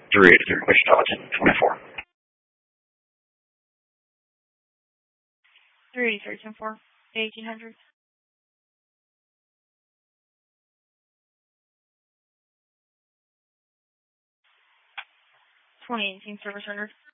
383 Wichita 1024. 383 10-4, 1800. 2018 service rendered.